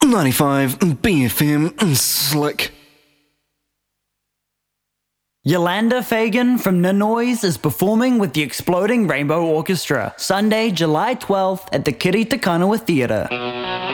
95 BFM Slick. Yolanda Fagan from Nanoise is performing with the Exploding Rainbow Orchestra, Sunday, July 12th at the Kiri Te Kanawa Theatre.